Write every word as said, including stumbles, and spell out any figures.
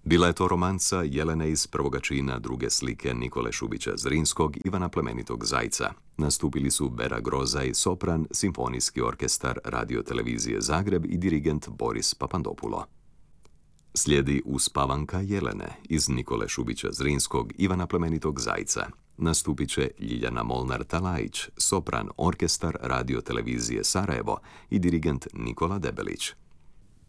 Bila je to romanca Jelene iz prvoga čina druge slike Nikole Šubića Zrinskog, Ivana Plemenitog Zajca. Nastupili su Bera Grozaj, sopran, Simfonijski orkestar Radio-televizije Zagreb i dirigent Boris Papandopulo. Slijedi Uspavanka Jelene iz Nikole Šubića Zrinskog, Ivana Plemenitog Zajca. Nastupit će Ljiljana Molnar-Talajić, sopran, orkestar Radio-televizije Sarajevo i dirigent Nikola Debelić.